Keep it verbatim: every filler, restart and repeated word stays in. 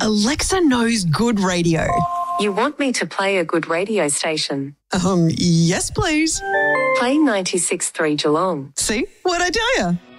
Alexa knows good radio. You want me to play a good radio station? Um, yes, please. Play ninety-six point three Geelong. See? What'd I tell you?